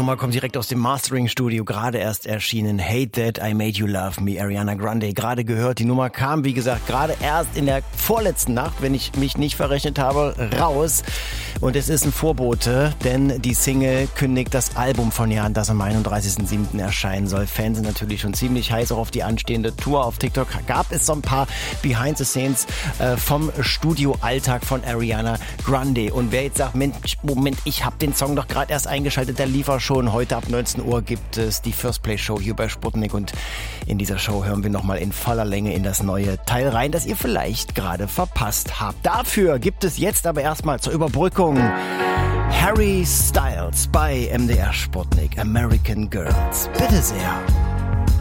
Nummer kommt direkt aus dem Mastering-Studio, gerade erst erschienen. Hate That I Made You Love Me, Ariana Grande. Gerade gehört, die Nummer kam, wie gesagt, gerade erst in der vorletzten Nacht, wenn ich mich nicht verrechnet habe, raus. Und es ist ein Vorbote, denn die Single kündigt das Album von Jan, das am 31.07. erscheinen soll. Fans sind natürlich schon ziemlich heiß auch auf die anstehende Tour. Auf TikTok gab es so ein paar Behind-the-Scenes vom Studioalltag von Ariana Grande. Und wer jetzt sagt, Moment, ich habe den Song doch gerade erst eingeschaltet, der lief auch schon. Heute ab 19 Uhr gibt es die First Play Show hier bei Sputnik und in dieser Show hören wir nochmal in voller Länge in das neue Teil rein, das ihr vielleicht gerade verpasst habt. Dafür gibt es jetzt aber erstmal zur Überbrückung Harry Styles bei MDR Sputnik, American Girls. Bitte sehr.